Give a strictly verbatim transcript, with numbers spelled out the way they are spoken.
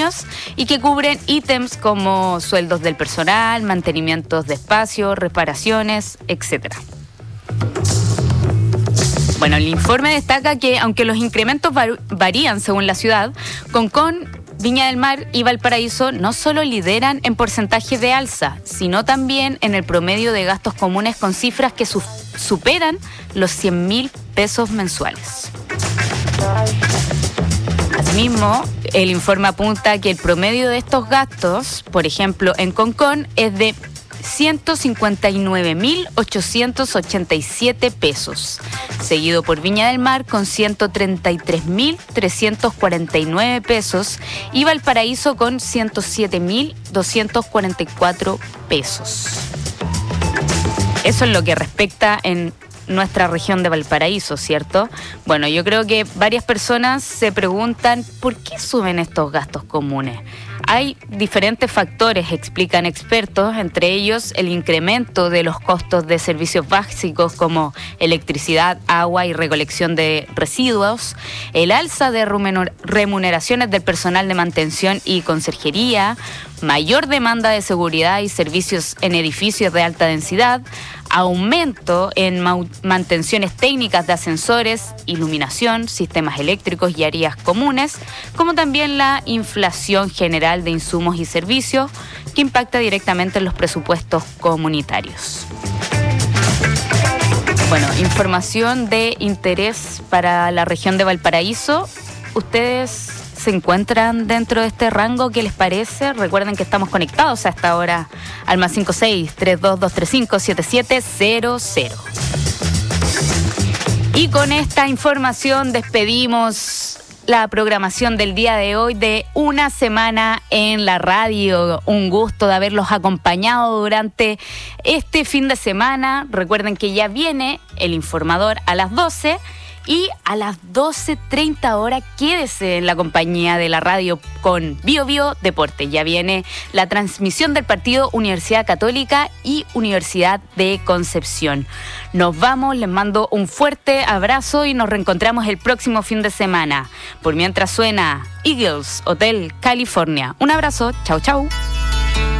convenios y que cubren ítems como sueldos del personal, mantenimientos de espacio, reparaciones, etcétera. Bueno, el informe destaca que aunque los incrementos var- varían según la ciudad, Concón, Viña del Mar y Valparaíso no solo lideran en porcentaje de alza, sino también en el promedio de gastos comunes con cifras que su- superan los cien mil pesos mensuales. Asimismo, el informe apunta que el promedio de estos gastos, por ejemplo, en Concón, es de ciento cincuenta y nueve mil ochocientos ochenta y siete pesos, seguido por Viña del Mar con ciento treinta y tres mil trescientos cuarenta y nueve pesos y Valparaíso con ciento siete mil doscientos cuarenta y cuatro pesos. Eso es lo que respecta en nuestra región de Valparaíso, ¿cierto? Bueno, yo creo que varias personas se preguntan ¿por qué suben estos gastos comunes? Hay diferentes factores, explican expertos, entre ellos el incremento de los costos de servicios básicos como electricidad, agua y recolección de residuos, el alza de remuneraciones del personal de mantención y conserjería, mayor demanda de seguridad y servicios en edificios de alta densidad, aumento en ma- mantenciones técnicas de ascensores, iluminación, sistemas eléctricos y áreas comunes, como también la inflación general de insumos y servicios que impacta directamente en los presupuestos comunitarios. Bueno, información de interés para la región de Valparaíso. ¿Ustedes se encuentran dentro de este rango? ¿Qué les parece? Recuerden que estamos conectados a esta hora al más cinco seis, tres dos dos tres cinco, siete siete cero cero. Y con esta información despedimos la programación del día de hoy de Una Semana en la Radio. Un gusto de haberlos acompañado durante este fin de semana. Recuerden que ya viene el informador a las doce. Y a las doce treinta horas quédese en la compañía de la radio con Bio Bio Deporte. Ya viene la transmisión del partido Universidad Católica y Universidad de Concepción. Nos vamos, les mando un fuerte abrazo y nos reencontramos el próximo fin de semana. Por mientras suena Eagles, Hotel California. Un abrazo, chau chau.